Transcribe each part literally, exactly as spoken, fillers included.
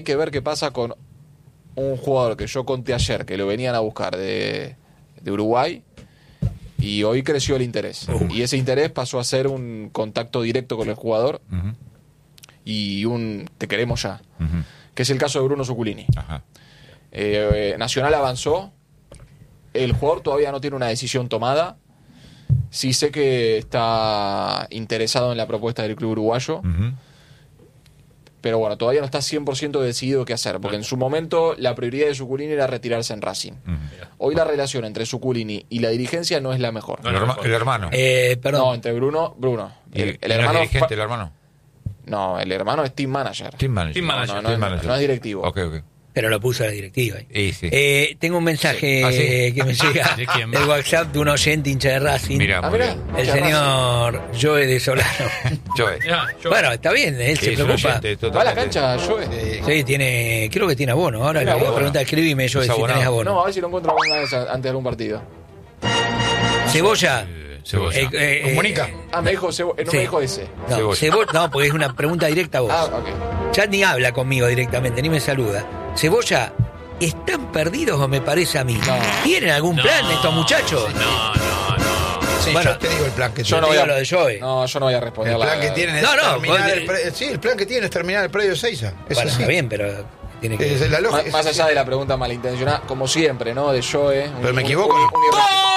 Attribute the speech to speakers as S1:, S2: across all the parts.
S1: Hay que ver qué pasa con un jugador que yo conté ayer, que lo venían a buscar de, de Uruguay, y hoy creció el interés. Uh. Y ese interés pasó a ser un contacto directo con el jugador uh-huh. y un te queremos ya, uh-huh. que es el caso de Bruno Zuculini. Ajá. Eh, Nacional avanzó, el jugador todavía no tiene una decisión tomada. Sí sé que está interesado en la propuesta del club uruguayo, uh-huh. pero bueno, todavía no está cien por ciento decidido qué hacer, porque en su momento la prioridad de Zuculini era retirarse en Racing. Uh-huh. Hoy la relación entre Zuculini y la dirigencia no es la mejor.
S2: No, el, herma, el hermano.
S1: Eh, perdón. No, entre Bruno, Bruno.
S2: El, el, el hermano. ¿No es dirigente, el hermano?
S1: No, el hermano es team manager.
S2: Team manager.
S1: Team manager. No, no,
S2: team
S1: no,
S2: manager.
S1: no es directivo.
S2: Ok, ok.
S3: Pero lo puso la directiva.
S2: Sí, sí.
S3: Eh, tengo un mensaje
S2: sí. ¿Ah, sí?
S3: que me llega del WhatsApp de un oyente hincha de Racing.
S2: Mirá,
S1: ah, mirá.
S3: El señor Joe de Solano.
S2: Joe.
S3: Ya, Joe. Bueno, está bien, él
S2: sí,
S3: se preocupa.
S1: ¿Va a la cancha, Joe?
S3: Sí, sí, tiene, creo que tiene abono. Ahora le voy a preguntar, escribime, Joe, si tenés abono.
S1: No, a ver si lo encuentro alguna vez antes de algún partido.
S3: Cebolla.
S2: Cebolla.
S3: Eh, eh,
S2: ¿Comunica?
S1: Ah, me dijo, cebo- no sí. me dijo ese.
S3: No, Cebolla. Cebo- no, porque es una pregunta directa a vos.
S1: Ah, ok.
S3: Ya ni habla conmigo directamente, ni me saluda. Cebolla, ¿están perdidos o me parece a mí? No. ¿Tienen algún no, plan estos muchachos?
S2: No, no, no.
S4: Sí,
S3: bueno,
S4: yo te digo el plan que
S1: yo
S4: tienen.
S1: no voy a,
S3: lo de Joe.
S1: No, yo no voy a responder.
S4: El plan
S1: la,
S4: que tienen es
S3: no, no,
S4: terminar
S3: vos,
S4: el pre- sí, el plan que tienen es terminar el predio Seiza. Es
S3: bueno,
S4: así.
S3: está bien, pero tiene que
S4: es la lógica,
S1: más, más allá de la pregunta malintencionada, como siempre, ¿no? De Joe.
S4: Pero
S1: un,
S4: me equivoco.
S1: Un, un, un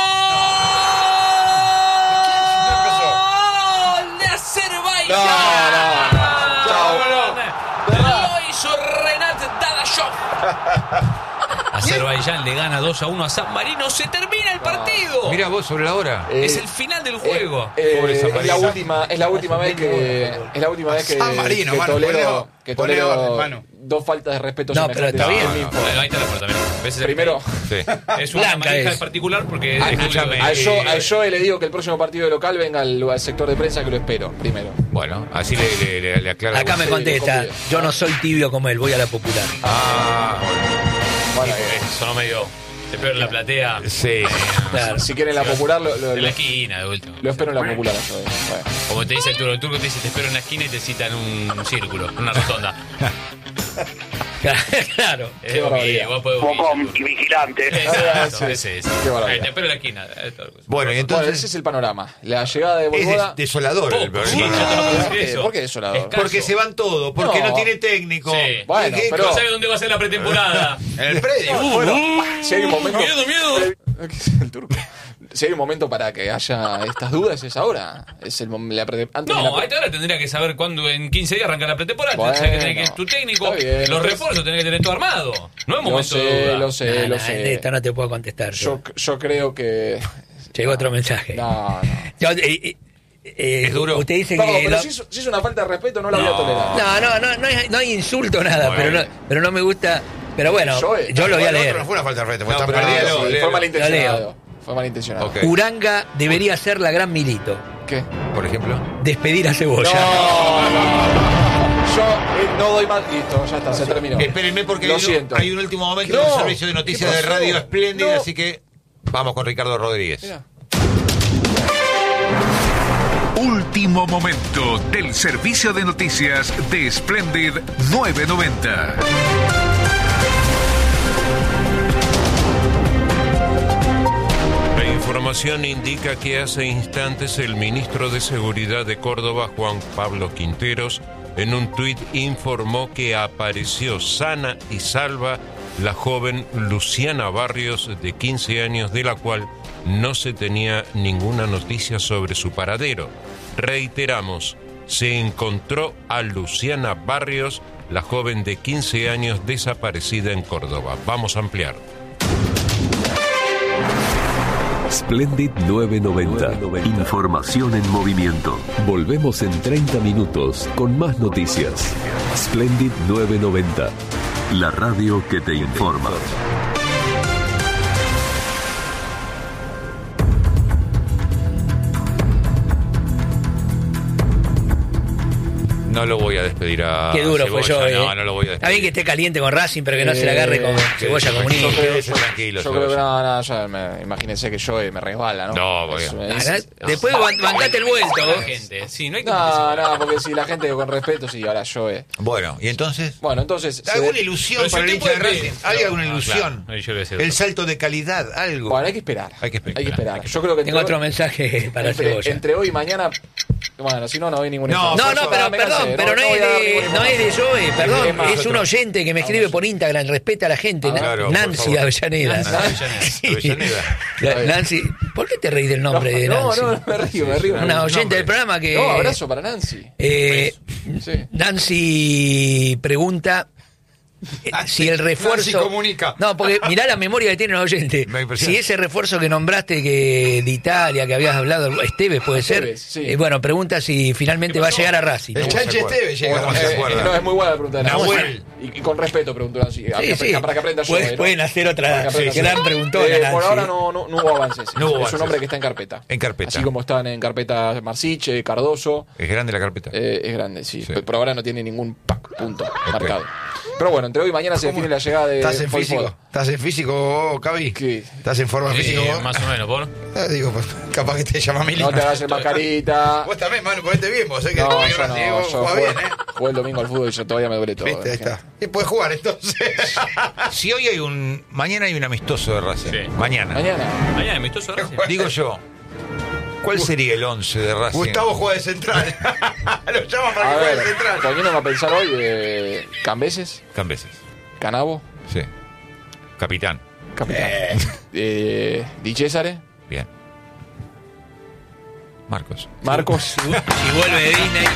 S5: No,
S1: no, no. Chao.
S5: Lo hizo Renat Dadashov. Azerbaiyán le gana dos a uno a San Marino. Se termina el partido.
S2: Mira vos sobre la hora.
S5: Eh, es el final del juego.
S1: Eh, eh, es la última, es la última vez que es la última vez que,
S4: San Marino,
S1: que
S4: mano,
S1: Toledo, que Toledo
S4: poneo, mano.
S1: dos faltas de respeto.
S3: No, pero está bien.
S5: No, no, ahí está la puerta, también.
S1: Primero,
S2: sí.
S5: Es una
S3: Blanca
S5: manija
S3: es.
S5: en particular porque
S1: a,
S5: escúchame,
S1: a,
S5: eh,
S1: yo, a yo le digo que el próximo partido de local venga al, al sector de prensa, que lo espero primero.
S2: Bueno, así le, le, le, le aclaro.
S3: Acá me contesta, yo no soy tibio como él, voy a la popular.
S2: Ah,
S1: Bueno,
S5: sí,
S1: eh,
S5: sonó medio. Te espero en la platea.
S2: sí.
S3: Claro.
S1: si quieren la popular, lo, lo,
S5: En la
S1: lo,
S5: esquina, de último.
S1: lo espero en la popular. Yo, eh. Bueno.
S5: Como te dice el turco, el turco te dice, te espero en la esquina y te cita en un círculo, en una rotonda.
S3: Claro.
S1: Qué barbaridad.
S5: Vos podés
S6: Poco vigilante.
S5: Exacto,
S1: Sí,
S5: ese es.
S1: qué barbaridad.
S5: Ahí, te espero en la esquina.
S2: Bueno, y entonces.
S1: Bueno, ese es el panorama. La llegada de
S2: Es
S1: Boivoda.
S2: des- desolador el
S5: Poco,
S2: programa.
S5: sí, yo te lo puedo
S1: ¿Por
S5: decir
S1: qué?
S5: eso.
S1: ¿Por qué desolador?
S5: Escaso.
S2: Porque se van todos, porque no,
S1: No.
S2: tiene técnico.
S5: Sí.
S1: Bueno,
S2: ¿Qué-
S1: pero-
S5: No sabe dónde va a ser la pretemporada.
S2: En el predio.
S1: No, bueno, si hay un momento.
S5: Miedo, miedo.
S1: El turco. Si hay un momento para que haya estas dudas, es ahora. Es el mom- la pre- antes de
S5: No,
S1: la
S5: a esta hora tendría que saber cuándo en quince días arranca la pretemporada.
S1: Bueno,
S5: Tendría que tener que es tu técnico.
S1: está bien,
S5: los
S1: entonces-
S5: refuerzos tenés que tener todo armado. No es
S1: Lo
S5: momento de
S1: sé,
S5: duda.
S1: lo sé,
S3: Nah,
S1: lo
S3: nah,
S1: sé.
S3: de esta no te puedo contestar.
S1: Yo,
S3: Yo.
S1: yo creo que.
S3: Llegó otro mensaje.
S1: No, no.
S3: Yo, eh, eh, eh,
S2: Es duro.
S3: Usted dice
S1: Perdón,
S3: que.
S1: pero
S3: lo-
S1: si, es, si es una falta de respeto, no la voy a
S5: No.
S1: tolerar.
S3: No, no, no, no hay, no hay insulto, nada,
S2: Bueno.
S3: pero, no, pero no me gusta. Pero bueno,
S1: Yo,
S3: yo,
S1: eh,
S3: lo voy a
S4: Bueno,
S3: leer.
S4: otro no fue una falta de respeto, fue
S2: No,
S4: tan
S2: pero
S4: perdida.
S2: léalo,
S1: Sí,
S2: léalo.
S1: fue malintencionado.
S3: Lo
S1: Fue malintencionado.
S2: Ok.
S3: Uranga debería ser la gran Milito.
S1: ¿Qué?
S2: Por ejemplo.
S3: Despedir a Cebolla.
S1: No, no. Yo eh, no doy más. Listo, ya está, se terminó.
S2: Espérenme porque
S1: Lo
S2: hay un,
S1: siento.
S2: hay un último momento
S1: No.
S2: en un servicio de noticias
S1: ¿Qué
S2: de
S1: pasó?
S2: Radio Espléndida,
S1: No.
S2: así que vamos con Ricardo Rodríguez.
S1: Mirá.
S7: Último momento del servicio de noticias de Splendid nueve noventa.
S8: La información indica que hace instantes el ministro de Seguridad de Córdoba, Juan Pablo Quinteros, en un tuit informó que apareció sana y salva la joven Luciana Barrios, de quince años, de la cual no se tenía ninguna noticia sobre su paradero. Reiteramos, se encontró a Luciana Barrios, la joven de quince años desaparecida en Córdoba. Vamos a ampliar.
S9: Splendid nueve noventa. Información en movimiento. Volvemos en treinta minutos con más noticias. Splendid nueve noventa. La radio que te informa.
S2: No lo voy a despedir a
S3: Qué duro fue
S2: Cebolla,
S3: yo,
S2: No,
S3: eh.
S2: no lo voy a
S3: Está bien que
S2: despedir.
S3: esté caliente con Racing, pero que no se la agarre con
S1: Eh,
S3: Cebolla
S2: sí,
S3: comunista.
S2: tranquilo, Quédese tranquilo,
S1: Yo creo que
S2: Cebolla.
S1: no, no, ya me, imagínense que yo me resbala, ¿no?
S2: No, porque-
S1: Es-
S3: Ah,
S1: es-
S3: ¿no? Después ban- bancate el vuelto.
S5: La
S3: vos.
S5: gente. Sí, no hay que
S1: No, no, porque si la gente con respeto, sí, ahora yo. Eh.
S2: Bueno, ¿y entonces?
S1: Bueno, entonces. se
S2: ¿Alguna
S1: de-
S2: ilusión
S5: Pero si
S2: para el
S5: usted
S2: hincha de
S5: puede
S2: Racing?
S5: pedir,
S2: ¿Hay
S5: pero-
S2: alguna
S5: Ah,
S2: ilusión?
S5: claro. Yo le decía
S2: El
S5: otra.
S2: salto de calidad, algo.
S1: Bueno, hay que esperar.
S2: Hay que esperar.
S1: Hay que esperar. Yo creo que entre,
S3: Tengo otro mensaje para
S1: entre,
S3: Cebolla.
S1: entre hoy y mañana. Bueno, si no, no hay ningún
S2: No,
S1: informe.
S3: No,
S2: por
S3: no,
S2: eso,
S3: pero
S1: ah, me
S3: perdón,
S1: cansé,
S3: pero no,
S1: voy
S3: es
S1: a dar
S3: de,
S1: ningún
S3: no es de
S1: informe.
S3: Joey, perdón,
S1: Es más,
S3: es un
S1: otro.
S3: oyente que me escribe por Instagram, respeta a la gente.
S1: Ah,
S3: Na-
S2: claro, por
S3: Nancy
S2: favor.
S3: de Avellaneda.
S5: Nancy de Avellaneda.
S3: Sí.
S2: Avellaneda.
S3: La- Nancy, ¿por qué te reís del nombre de
S1: no,
S3: Nancy?
S1: No, no, me río, me río.
S3: Una
S1: No,
S3: oyente del programa que...
S1: abrazo para Nancy.
S3: Eh,
S1: Sí.
S3: Nancy pregunta eh, si el refuerzo...
S4: Nancy comunica.
S3: No, porque mirá la memoria que tiene los oyentes.
S2: Me impresiona.
S3: Si ese refuerzo que nombraste que de Italia, que habías hablado, Esteves puede
S1: Esteves,
S3: ser,
S1: sí.
S3: eh, bueno, pregunta si finalmente va a llegar a Racing.
S4: El Chanche Esteves llega.
S2: ¿Cómo se
S1: Eh,
S2: acuerda?
S1: no, es muy buena la pregunta de Nancy.
S2: Nahuel.
S1: Y, y con respeto preguntó Nancy. a-
S3: Sí,
S1: a-
S3: sí.
S1: Para que aprenda yo.
S3: Pueden-
S1: eh, ¿no?
S3: pueden hacer otra
S1: Para que aprenda
S3: sí,
S1: yo.
S3: gran preguntona,
S1: Eh, Por
S3: Nancy.
S1: ahora no, no, no hubo avances.
S2: No hubo
S1: es
S2: avances.
S1: un hombre que está en carpeta.
S2: En carpeta.
S1: Así como están en carpeta Marsiche, Cardoso.
S2: Es grande la carpeta.
S1: Eh, es grande, sí.
S2: Sí.
S1: Pero por ahora no tiene ningún pac, punto marcado. Pero bueno, entre hoy y mañana se define la llegada de
S4: ¿Estás en
S1: Paul
S4: físico?
S1: Ford.
S4: ¿Estás en físico vos, Cavi?
S1: ¿Qué?
S4: ¿Estás en forma
S5: Sí,
S4: física vos?
S5: más o menos, por.
S4: Eh, digo, pues, capaz que te llama Mili.
S1: No te hagas el mascarita.
S4: Vos también, Manu, ponete bien, vos. sé que
S1: No,
S4: te
S1: yo no.
S4: vos
S1: Yo
S4: jugás
S1: jugué,
S4: bien, ¿eh?
S1: jugué el domingo al fútbol y yo todavía me duele todo.
S4: Viste, ahí
S1: imagínate.
S4: está. Y puedes jugar entonces.
S2: Si hoy hay un... Mañana hay un amistoso de Racing.
S5: Sí.
S2: Mañana.
S1: Mañana.
S5: Mañana amistoso Racing.
S2: Digo yo, ¿cuál sería el once de Racing?
S4: Gustavo juega de central. Lo llaman para
S1: A
S4: que juegue de
S1: ver,
S4: central.
S1: poniéndome a pensar hoy, eh, Cambeses,
S2: Cambeses.
S1: Canavo,
S2: Sí. Capitán.
S1: Capitán. Eh, Di Cesare,
S2: Bien. Marcos.
S1: Marcos.
S3: Si vuelve de Disney.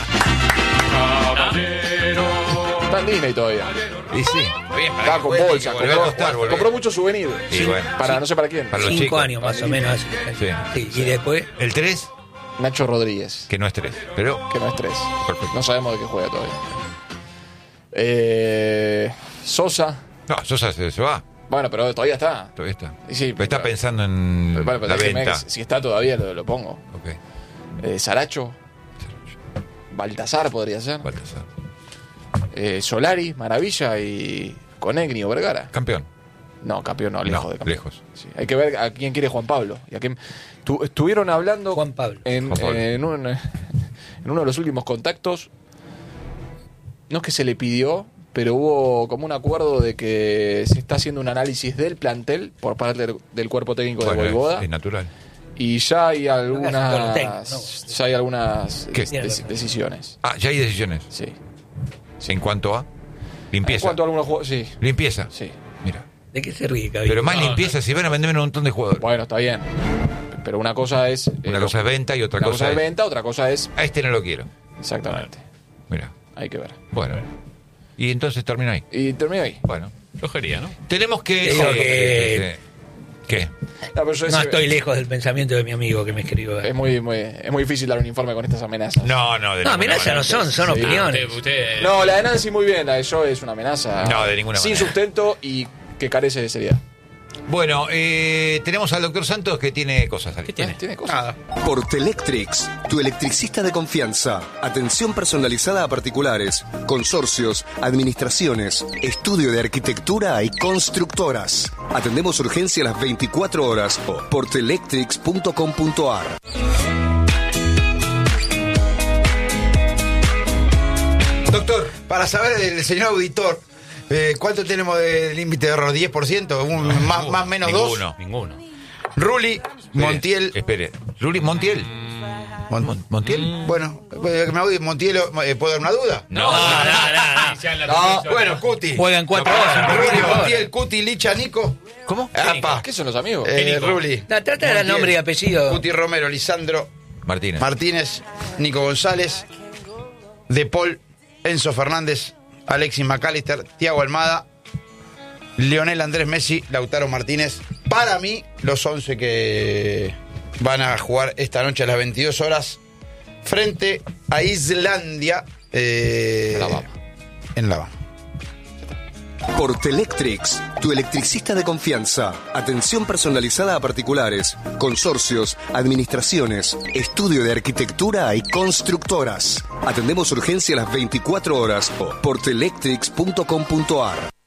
S1: Está en Disney todavía.
S2: Y sí.
S4: Bien, para
S1: Está
S4: que
S1: con
S4: juegue,
S1: bolsa.
S4: que
S2: volver a
S1: Compró,
S2: costar, volver.
S1: compró muchos souvenirs.
S2: Y bueno.
S1: Para no sé para quién.
S2: Para los
S3: Cinco
S2: chicos.
S3: años más o menos.
S2: Sí.
S3: Sí, y después...
S2: El tres,
S1: Nacho Rodríguez,
S2: que no es tres. Pero
S1: que no es tres.
S2: Perfecto.
S1: No sabemos de qué juega todavía. Eh, Sosa.
S2: no, Sosa se, se va.
S1: Bueno, pero todavía está.
S2: Todavía está.
S1: Y sí,
S2: pero está
S1: pero-
S2: pensando en
S1: Bueno, pero
S2: la
S1: déjeme
S2: venta.
S1: que si está todavía lo, lo pongo.
S2: Ok.
S1: Eh, Saracho. Baltasar podría ser.
S2: Baltasar.
S1: Eh, Solari, Maravilla y Conegni o Vergara.
S2: Campeón.
S1: No, campeón no, lejos
S2: No,
S1: de campeón.
S2: lejos.
S1: Sí, hay que ver a quién quiere Juan Pablo. Y a quién... Tu- estuvieron hablando
S3: Juan Pablo.
S1: En,
S2: Juan Pablo.
S1: en un- en uno de los últimos contactos. No es que se le pidió, pero hubo como un acuerdo de que se está haciendo un análisis del plantel por parte del, del cuerpo técnico
S2: Bueno,
S1: de Voivoda.
S2: es, es natural.
S1: Y ya hay
S3: con los
S1: algunas,
S3: técnicos, no.
S1: ya hay algunas
S2: ¿Qué?
S1: des- decisiones.
S2: Ah, ya hay decisiones.
S1: Sí.
S2: En cuanto a
S1: En
S2: limpieza.
S1: cuanto a algunos juegos, sí,
S2: Limpieza.
S1: sí.
S2: Mira.
S3: ¿De qué se ríe, Cabi?
S2: Pero más
S5: No,
S2: limpieza si van a vender un montón de jugadores.
S1: Bueno, está bien. Pero una cosa es. eh,
S2: Una cosa es venta y otra
S1: una
S2: cosa
S1: cosa es
S2: es-
S1: venta, otra cosa es.
S2: A este no lo quiero.
S1: Exactamente.
S2: Mira.
S1: Hay que ver.
S2: Bueno. Y entonces termina ahí.
S1: Y termino ahí.
S2: Bueno.
S5: Flojería, ¿no?
S2: Tenemos que.
S3: Te digo
S2: sí,
S3: que-
S2: sí. ¿Qué?
S1: No, pero yo
S3: No
S1: ese-
S3: estoy lejos del pensamiento de mi amigo que me escribió.
S1: Es muy, muy, es muy difícil dar un informe con estas amenazas.
S2: No, no, de
S3: No,
S2: ninguna
S3: amenazas
S2: manera.
S3: no son, son
S1: Sí.
S3: opiniones.
S5: Usted, usted-
S1: No, la de Nancy muy bien, la de yo es una amenaza.
S2: No, de ninguna
S1: Sin
S2: manera.
S1: sustento y que carece de seriedad.
S2: Bueno, eh, tenemos al doctor Santos que tiene cosas.
S5: ¿Qué tiene?
S1: Tiene cosas.
S4: Nada.
S6: Portelectrix, tu electricista de confianza. Atención personalizada a particulares, consorcios, administraciones, estudio de arquitectura y constructoras. Atendemos urgencia a las veinticuatro horas. portelectrix punto com punto ar.
S4: Doctor, para saber el señor auditor, eh, ¿cuánto tenemos de límite de error? ¿diez por ciento? Un, más, más menos dos.
S2: Ninguno.
S5: Ninguno.
S4: Ruli,
S2: Espere,
S4: Montiel.
S2: Espere. Ruli, Montiel.
S4: Mon-
S2: Mon- ¿Montiel?
S4: Bueno, eh, que me audie, Montiel, eh, ¿puedo dar una duda?
S5: No, no, no, no.
S4: No, bueno, Cuti.
S3: Juegan cuatro horas.
S4: Ruli, Montiel, Cuti, Licha, Nico.
S2: ¿Cómo?
S4: Apa.
S1: ¿Qué son los amigos?
S4: Eh,
S5: Nico?
S4: Ruli.
S3: No, trata de dar
S4: Montiel,
S3: nombre y apellido.
S4: Cuti Romero, Lisandro
S2: Martínez.
S4: Martínez, Nico González, De Paul, Enzo Fernández, Alexis McAllister, Tiago Almada, Lionel Andrés Messi, Lautaro Martínez. Para mí, los once que van a jugar esta noche a las veintidós horas frente a Islandia. eh,
S1: En La Habana.
S4: En La Habana.
S6: Portelectrix, tu electricista de confianza. Atención personalizada a particulares, consorcios, administraciones, estudio de arquitectura y constructoras. Atendemos urgencia las veinticuatro horas por telectrix punto com punto ar.